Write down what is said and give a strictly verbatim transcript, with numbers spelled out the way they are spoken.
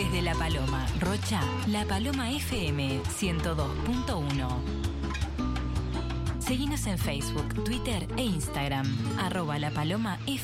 Desde La Paloma, Rocha, La Paloma F M ciento dos punto uno. Seguinos en Facebook, Twitter e Instagram, arroba La Paloma F M.